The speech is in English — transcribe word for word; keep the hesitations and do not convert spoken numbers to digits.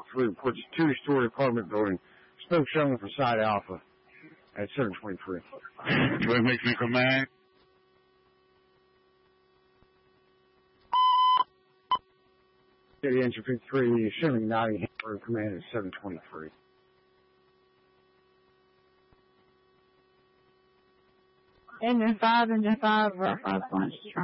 three reports a two-story apartment building. Smoke showing from side Alpha at seven twenty-three. What makes me command? City Engine fifty-three, assuming ninety, room command at seven twenty-three. Engine five, engine five, five points.